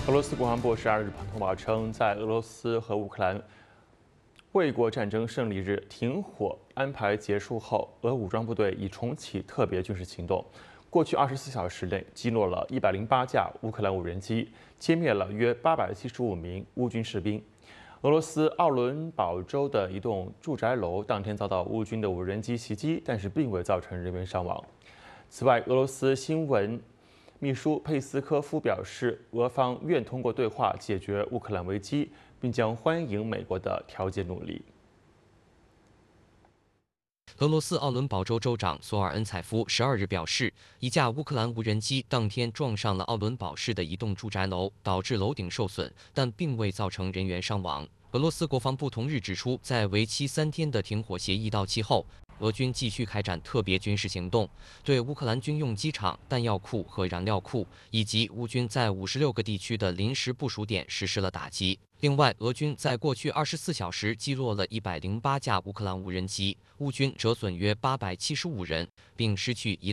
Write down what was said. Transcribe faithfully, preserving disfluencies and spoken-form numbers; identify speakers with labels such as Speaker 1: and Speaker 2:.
Speaker 1: 俄罗斯国防部十二日通报称，在俄罗斯和乌克兰卫国战争胜利日停火安排结束后，俄武装部队已重启特别军事行动。过去二十四小时内，击落了一百零八架乌克兰无人机，歼灭了约八百七十五名乌军士兵。俄罗斯奥伦堡州的一栋住宅楼当天遭到乌军的无人机袭击，但是并未造成人员伤亡。此外，俄罗斯新闻秘书佩斯科夫表示，俄方愿通过对话解决乌克兰危机，并将欢迎美国的调解努力。
Speaker 2: 俄罗斯奥伦堡州州长索尔恩采夫十二日表示，一架乌克兰无人机当天撞上了奥伦堡市的一栋住宅楼，导致楼顶受损，但并未造成人员伤亡。俄罗斯国防部同日指出，在为期三天的停火协议到期后，俄军继续开展特别军事行动，对乌克兰军用机场、弹药库和燃料库，以及乌军在五十六个地区的临时部署点实施了打击。另外，俄军在过去二十四小时击落了一百零八架乌克兰无人机，乌军折损约八百七十五人，并失去一